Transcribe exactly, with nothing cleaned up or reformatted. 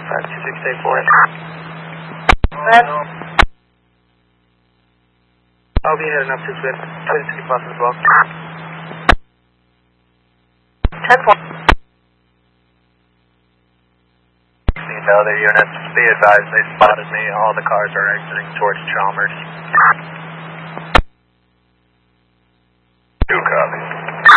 five two six eight four. Red. I'll be heading up to Twin, Twin City Bus as well. ten four. The other units, be advised, they spotted me. All the cars are exiting towards Chalmers.